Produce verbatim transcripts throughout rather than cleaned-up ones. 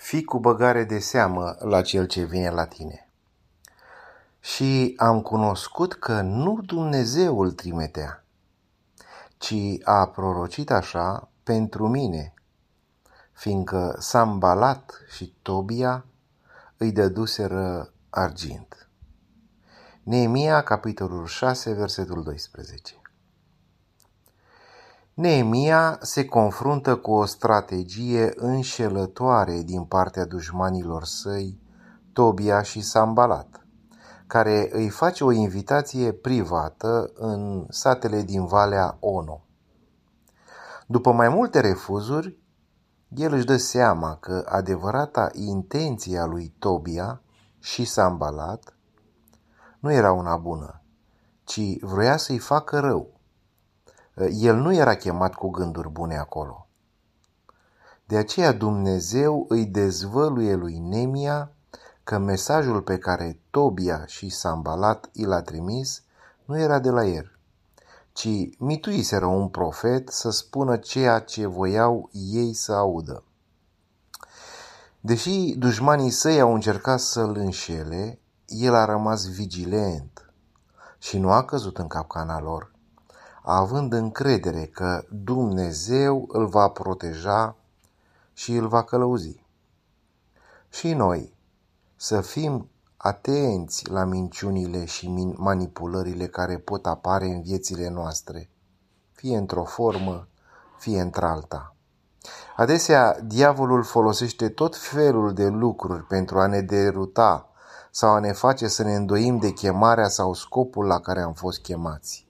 Fii cu băgare de seamă la cel ce vine la tine. Și am cunoscut că nu Dumnezeu îl trimitea, ci a prorocit așa pentru mine, fiindcă Sanbalat și Tobia îi dăduseră argint. Neemia, capitolul șase, versetul doisprezece. Neemia se confruntă cu o strategie înșelătoare din partea dușmanilor săi, Tobia și Sanbalat, care îi face o invitație privată în satele din Valea Ono. După mai multe refuzuri, el își dă seama că adevărata intenție a lui Tobia și Sanbalat nu era una bună, ci vrea să-i facă rău. El nu era chemat cu gânduri bune acolo. De aceea Dumnezeu îi dezvăluie lui Neemia că mesajul pe care Tobia și Sanbalat i l-a trimis nu era de la el, ci mituiseră un profet să spună ceea ce voiau ei să audă. Deși dușmanii săi au încercat să-l înșele, el a rămas vigilent și nu a căzut în capcana lor, având încredere că Dumnezeu îl va proteja și îl va călăuzi. Și noi să fim atenți la minciunile și manipulările care pot apare în viețile noastre, fie într-o formă, fie într-alta. Adesea, diavolul folosește tot felul de lucruri pentru a ne deruta sau a ne face să ne îndoim de chemarea sau scopul la care am fost chemați.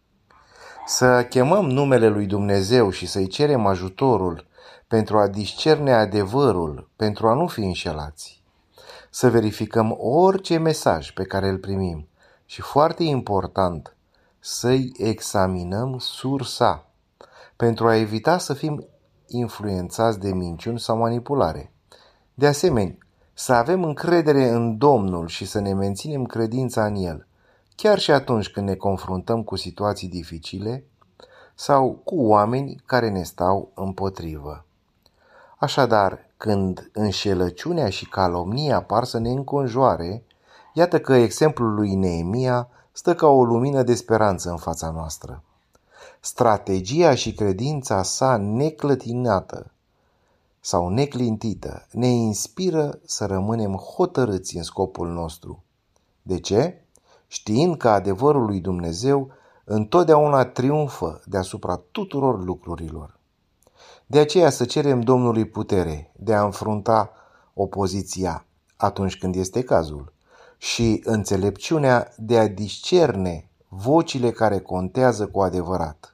Să chemăm numele lui Dumnezeu și să-i cerem ajutorul pentru a discerne adevărul, pentru a nu fi înșelați. Să verificăm orice mesaj pe care îl primim și, foarte important, să-i examinăm sursa, pentru a evita să fim influențați de minciuni sau manipulare. De asemenea, să avem încredere în Domnul și să ne menținem credința în El, chiar și atunci când ne confruntăm cu situații dificile sau cu oameni care ne stau împotrivă. Așadar, când înșelăciunea și calomnia par să ne înconjoare, iată că exemplul lui Neemia stă ca o lumină de speranță în fața noastră. Strategia și credința sa neclătinată sau neclintită ne inspiră să rămânem hotărâți în scopul nostru. De ce? Știind că adevărul lui Dumnezeu întotdeauna triumfă deasupra tuturor lucrurilor. De aceea să cerem Domnului putere de a înfrunta opoziția atunci când este cazul și înțelepciunea de a discerne vocile care contează cu adevărat,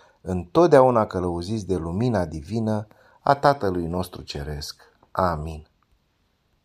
întotdeauna călăuziți de lumina divină a Tatălui nostru Ceresc. Amin.